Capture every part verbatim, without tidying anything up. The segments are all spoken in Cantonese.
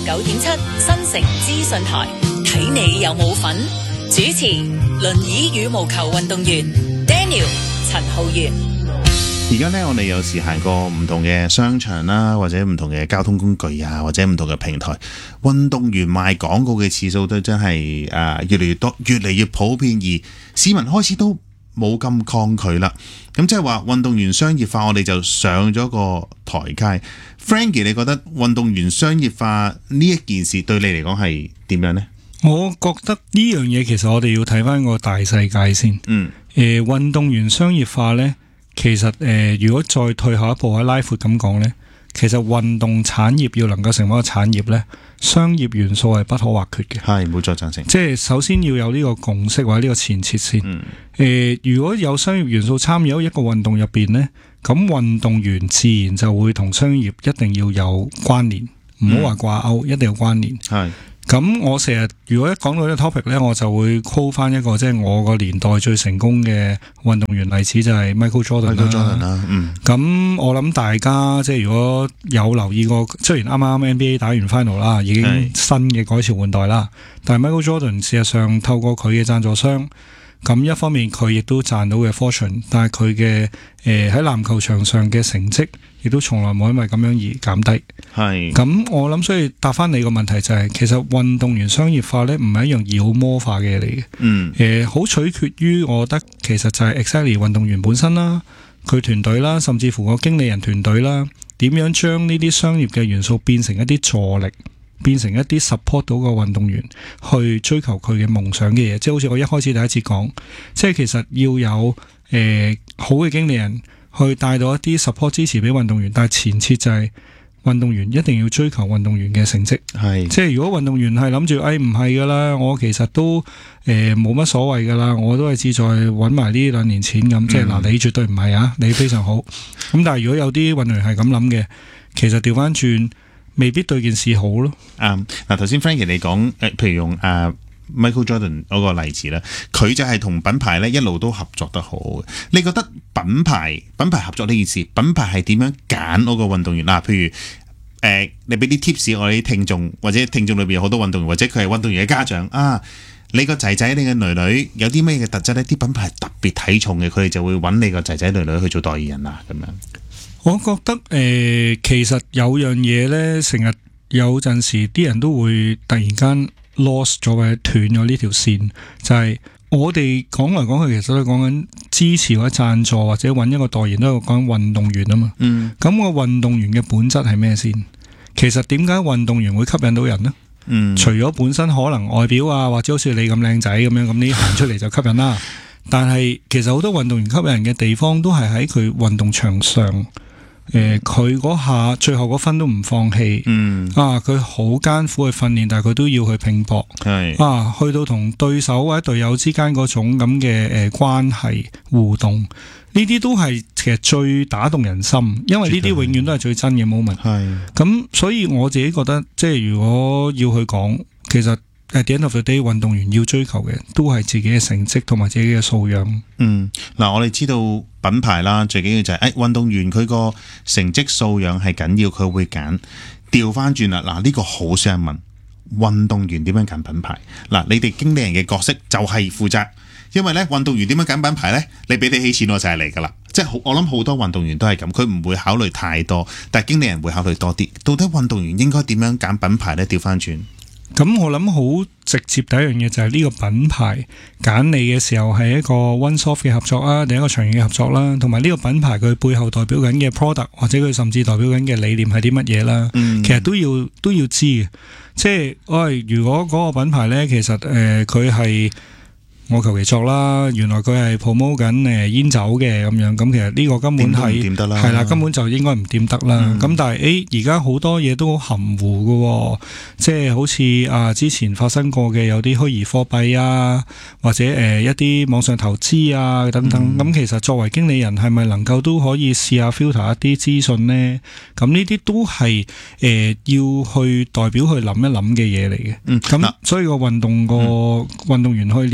九點七新城資訊台，睇你有冇份。主持輪椅羽毛球運動員 Daniel 陳浩源。 而家呢，我哋有時行過唔同嘅商場啦，或者唔同嘅交通工具啊，或者唔同嘅平台，運動員賣廣告嘅次數都真係誒、呃、越嚟越多，越嚟越普遍，而市民開始都冇咁抗拒啦。咁即係話運動員商業化，我哋就上咗個台階。Frankie， 你覺得運動員商業化呢一件事對你嚟講係點樣呢？ 我覺得呢樣嘢其實我哋要睇翻個大世界先。嗯。誒、呃，運動員商業化呢，其實誒、呃，如果再退後一步喺拉闊咁講呢，其實運動產業要能夠成為一個產業呢，商業元素係不可或缺嘅。係，冇錯，贊成。即係首先要有呢個共識或者呢個前設先。嗯。誒、呃，如果有商業元素參與喺一個運動入邊呢，咁運動員自然就會同商業一定要有關聯，唔好話掛鈎，一定有關聯。係。咁我成日如果一講到呢個 topic 呢，我就會 call 翻一個即係我個年代最成功嘅運動員例子，就係 Michael Jordan 啦。Michael Jordan 啦，嗯。咁我諗大家即係如果有留意過，雖然啱啱 N B A 打完 final 啦，已經新嘅改朝換代啦，但係 Michael Jordan 事實上透過佢嘅贊助商，咁一方面佢亦都賺到嘅 fortune， 但係佢嘅誒喺籃球場上嘅成績，亦都從來冇因為咁樣而減低。係。咁我諗，所以答翻你個問題就係、是，其實運動員商業化呢唔係一樣妖魔化嘅嘢嚟嘅。嗯。誒、呃，好取決於我覺得其實就係 exactly 運動員本身啦，佢團隊啦，甚至乎個經理人團隊啦，點樣將呢啲商業嘅元素變成一啲助力，變成一啲 support 到個運動員去追求佢嘅夢想嘅嘢，即係好似我一開始第一次講，即係其實要有誒、呃、好嘅經理人去帶到一啲 support 支持俾運動員，但係前設就係運動員一定要追求運動員嘅成績。係，即係如果運動員係諗住誒唔係噶啦，我其實都誒冇乜所謂噶啦，我都係志在揾埋呢兩年錢咁，嗯、即係嗱你絕對唔係啊，你非常好。咁但係如果有啲運動員係咁諗嘅，其實調翻轉。未必對件事好咯。啱嗱，頭先 Frankie 你講誒，譬如用啊 Michael Jordan 嗰個例子啦，佢就係同品牌咧一路都合作得好嘅。你覺得品牌品牌合作呢件事，品牌係點樣揀嗰個運動員嗱？譬如誒、呃，你俾啲 tips 我哋啲聽眾，或者聽眾裏邊有好多運動員，或者佢係運動員嘅家長啊，你個仔仔、你嘅女女有啲咩嘅特質咧？啲品牌係特別睇重嘅，佢哋就會揾你個仔仔女女去做代言人啊，咁樣。 我覺得誒、呃，其實有樣嘢咧，成日有陣時啲人都會突然間 lost 咗或者斷咗呢條線，就係、是、我哋講嚟講去，其實都係講緊支持或者贊助或者揾一個代言，都係講緊運動員啊嘛。嗯。咁個運動員嘅本質係咩先？其實點解運動員會吸引到人呢？嗯。除咗本身可能外表啊，或者好似你咁靚仔咁樣，咁你行出嚟就吸引啦。但係其實好多運動員吸引人嘅地方，都係喺佢運動場上。誒，佢嗰、呃、下最後嗰分都唔放棄，嗯，啊，佢好艱苦去訓練，但係佢都要去拼搏，係，啊，去到同對手或者隊友之間嗰種咁嘅誒關係互動，呢啲都係其實最打動人心，因為呢啲永遠都係最真嘅 moment，係，咁所以我自己覺得，即係如果要去講，其實。At the end of the day， 運動員要追求嘅都係自己嘅成績同埋自己嘅素養。嗯， 嗱，我哋知道品牌啦，最緊要就係、是、誒，運、哎、動員佢個成績素養係緊要，佢會揀。調翻轉啦，嗱、這、呢個好想問，運動員點樣揀品牌？嗱，你哋經理人嘅角色就係負責，因為咧運動員點樣揀品牌咧？你俾得起錢我就係嚟噶啦，即係好，我諗好多運動員都係咁，佢唔會考慮太多，但係經理人會考慮多啲。到底運動員應該點樣揀品牌咧？調翻轉。 咁我諗好直接第一樣嘢就係呢個品牌揀你嘅時候係一個 one-off 嘅合作啊，定一個長遠嘅合作啦，同埋呢個品牌佢背後代表緊嘅 product 或者佢甚至代表緊嘅理念係啲乜嘢啦，嗯、其實都要都要知嘅。即係喂，如果嗰個品牌呢，其實誒佢係我求其作啦，原來佢係 promote 緊誒煙酒嘅咁樣，咁其實呢個根本係係啦，根本就應該唔掂得啦。咁、嗯、但係誒而家好多嘢都好含糊嘅、哦，即係好似啊之前發生過嘅有啲虛擬貨幣啊，或者誒、呃、一啲網上投資啊等等。咁、嗯、其實作為經理人係咪能夠都可以試下 filter 一啲資訊呢？咁呢啲都係誒、呃、要去代表去諗一諗嘅嘢嚟嘅。咁、嗯、所以個運動個、嗯、運動員去了解個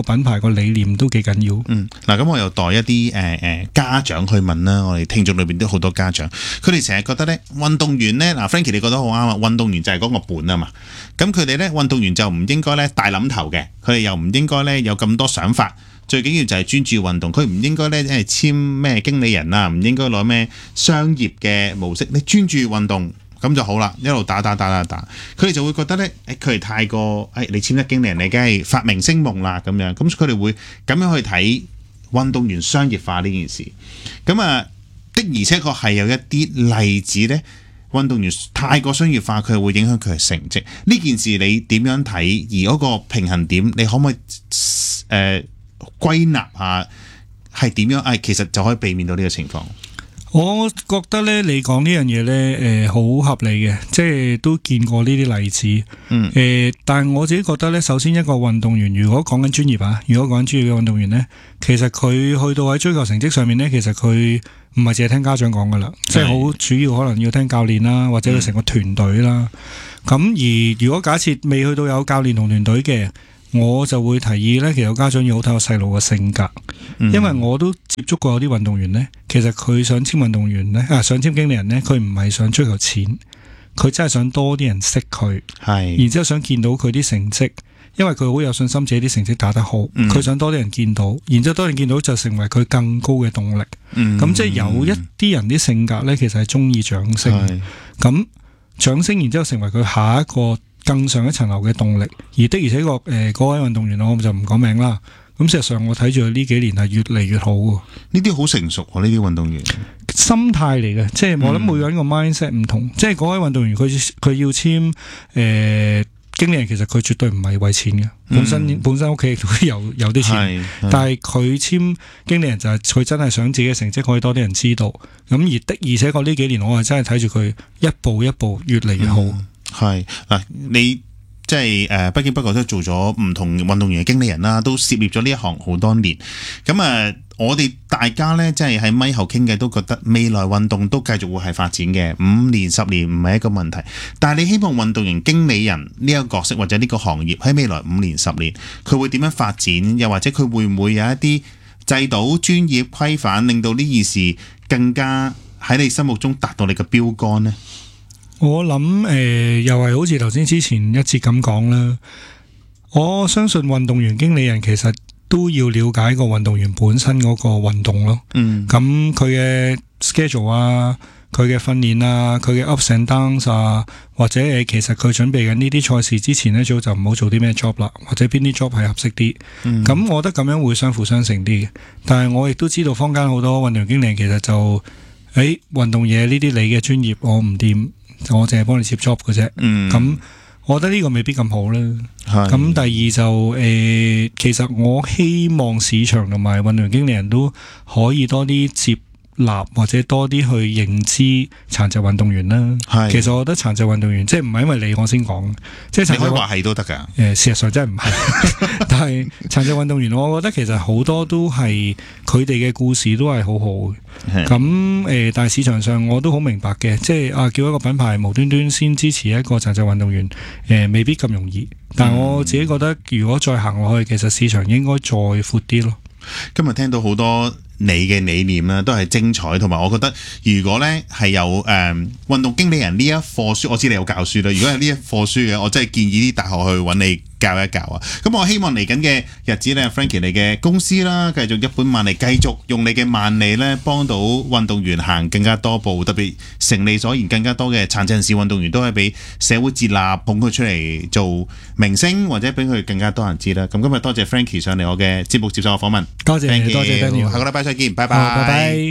品牌個理念都幾緊要。 嗯，嗱，咁我又代一啲誒誒家長去問啦，我哋聽眾裏邊都好多家長，佢哋成日覺得咧運動員咧，嗱 Frankie 你覺得好啱啊，運動員就係嗰個本啊嘛，咁佢哋咧運動員就唔應該咧大諗頭嘅，佢哋又唔應該咧有咁多想法，最緊要就係專注運動，佢唔應該咧即係簽咩經理人啊，唔應該攞咩商業嘅模式，你專注運動。咁就好啦，一路打打打打打，佢哋就會覺得咧，誒佢哋太過，誒、哎、你簽得經理人，你梗係發明星夢啦咁樣，咁佢哋會咁樣去睇運動員商業化呢件事。咁啊的而且確係有一啲例子咧，運動員太過商業化，佢係會影響佢嘅成績。呢件事你點樣睇？而嗰個平衡點，你可唔可以誒、呃、歸納下係點樣？誒、哎、其實就可以避免到呢個情況。 我覺得咧，你講呢樣嘢咧，誒、呃，好合理嘅，即係都見過呢啲例子。嗯。誒、呃，但係我自己覺得咧，首先一個運動員，如果講緊專業啊，如果講緊專業嘅運動員咧，其實佢去到喺追求成績上面咧，其實佢唔係淨係聽家長講噶啦，即係好主要可能要聽教練啦，或者佢成個團隊啦。咁、嗯、而如果假設未去到有教練同團隊嘅，我就會提議咧，其實家長要好睇個細路嘅性格，嗯、因為我都接觸過有啲運動員咧，其實佢想簽運動員咧，啊想簽經理人咧，佢唔係想追求錢，佢真係想多啲人識佢，係，然之後想見到佢啲成績，因為佢好有信心自己啲成績打得好，佢、嗯、想多啲人見到，然之後多人見到就成為佢更高嘅動力。咁、嗯、即係有一啲人啲性格咧，其實係中意掌聲，咁掌聲，然之後成為佢下一個更上一層樓嘅動力，而的而且確誒嗰位運動員我就唔講名啦。咁事實上我睇住佢呢幾年係越嚟越好喎。呢啲好成熟喎，呢啲運動員心態嚟嘅，即係我諗每個人個 mindset 唔同。嗯、即係嗰位運動員佢佢要簽誒、呃、經理人，其實佢絕對唔係為錢嘅，本身、嗯、本身屋企亦都有有啲錢，但係佢簽經理人就係佢真係想自己嘅成績可以多啲人知道。咁而的而且確呢幾年我係真係睇住佢一步一步越嚟越好。嗯係嗱，你即係誒，不經不覺都做咗唔同運動員嘅經理人啦，都涉獵咗呢一行好多年。咁啊，我哋大家咧，即係喺咪後傾嘅，都覺得未來運動都繼續會係發展嘅，五年、十年唔係一個問題。但係你希望運動員經理人呢一個角色或者呢個行業喺未來五年、十年，佢會點樣發展？又或者佢會唔會有一啲制度、專業規範，令到呢件事更加喺你心目中達到你嘅標杆呢？我諗誒、呃，又係好似頭先之前一節咁講啦。我相信運動員經理人其實都要了解個運動員本身嗰個運動咯。嗯。咁佢嘅 schedule 啊，佢嘅訓練啊，佢嘅 ups and downs 啊，或者誒，其實佢準備緊呢啲賽事之前呢，最好就唔好做啲咩 job 啦，或者邊啲 job 係合適啲。嗯。咁我覺得咁樣會相輔相成啲嘅。但係我亦都知道坊間好多運動員經理人其實就誒運動嘢呢啲你嘅專業我唔掂。我淨係幫你接 job 嘅啫，咁、嗯、我覺得呢個未必咁好啦。咁第二就誒、呃，其實我希望市場同埋運動員經理人都可以多啲接納或者多啲去認知殘疾運動員啦。其實我覺得殘疾運動員即係唔係因為你我先講，即係殘疾你可以話係都得噶。誒、呃，事實上真係唔係，但係殘疾運動員，我覺得其實好多都係佢哋嘅故事都係好好嘅。咁誒、呃，但係市場上我都好明白嘅，即係啊，叫一個品牌無端端先支持一個殘疾運動員，誒、呃，未必咁容易。但係我自己覺得，如果再行落去，其實市場應該再闊啲咯。 今日聽到好多你嘅理念啦，都係精彩，同埋我覺得如果咧係有誒、嗯、運動經理人呢一課書，我知你有教書啦。如果係呢一課書嘅，我真係建議啲大學去揾你教一教啊。咁我希望嚟緊嘅日子咧 ，Frankie 你嘅公司啦，繼續一本萬利，繼續用你嘅萬利咧，幫到運動員行更加多步，特別成你所言，更加多嘅殘疾人士運動員都係俾社會接納，捧佢出嚟做明星，或者俾佢更加多人知啦。咁今日多謝 Frankie 上嚟我嘅節目接受我訪問， 多謝，多謝 Daniel， 下個禮拜再見，拜拜。 拜拜。